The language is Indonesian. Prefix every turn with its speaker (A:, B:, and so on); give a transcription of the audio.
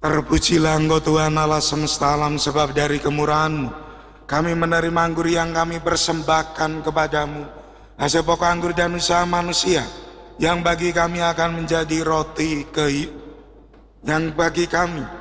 A: Terpujilah Engkau Tuhan Allah semesta alam, sebab dari kemurahan-Mu kami menerima anggur yang kami persembahkan kepadamu, hasil pokok anggur dan usaha manusia, yang bagi kami akan menjadi roti yang bagi kami